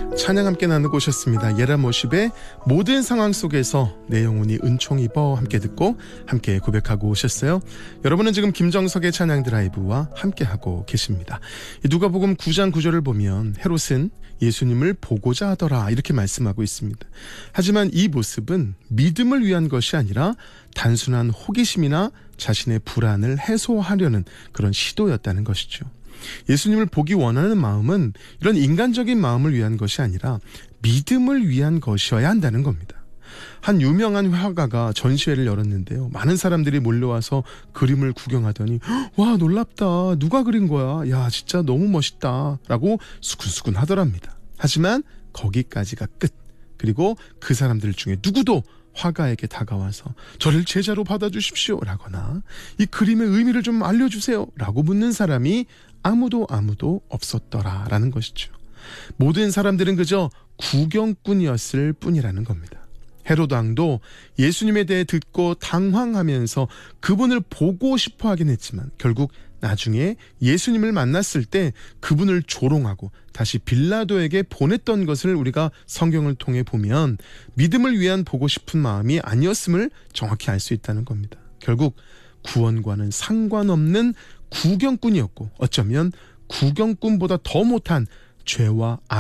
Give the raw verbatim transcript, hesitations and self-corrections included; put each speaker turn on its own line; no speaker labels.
찬양 함께 나누고 오셨습니다. 예라모십의 모든 상황 속에서 내 영혼이 은총 입어 함께 듣고 함께 고백하고 오셨어요. 여러분은 지금 김정석의 찬양 드라이브와 함께하고 계십니다. 누가복음 구 장 구 절을 보면 헤롯은 예수님을 보고자 하더라 이렇게 말씀하고 있습니다. 하지만 이 모습은 믿음을 위한 것이 아니라 단순한 호기심이나 자신의 불안을 해소하려는 그런 시도였다는 것이죠. 예수님을 보기 원하는 마음은 이런 인간적인 마음을 위한 것이 아니라 믿음을 위한 것이어야 한다는 겁니다. 한 유명한 화가가 전시회를 열었는데요. 많은 사람들이 몰려와서 그림을 구경하더니 와 놀랍다. 누가 그린 거야? 야 진짜 너무 멋있다. 라고 수근수근 하더랍니다. 하지만 거기까지가 끝. 그리고 그 사람들 중에 누구도 화가에게 다가와서 저를 제자로 받아주십시오 라거나 이 그림의 의미를 좀 알려주세요 라고 묻는 사람이 아무도 아무도 없었더라라는 것이죠. 모든 사람들은 그저 구경꾼이었을 뿐이라는 겁니다. 헤롯 왕도 예수님에 대해 듣고 당황하면서 그분을 보고 싶어 하긴 했지만 결국 나중에 예수님을 만났을 때 그분을 조롱하고 다시 빌라도에게 보냈던 것을 우리가 성경을 통해 보면 믿음을 위한 보고 싶은 마음이 아니었음을 정확히 알 수 있다는 겁니다. 결국 구원과는 상관없는 구경꾼이었고 어쩌면 구경꾼보다 더 못한 죄와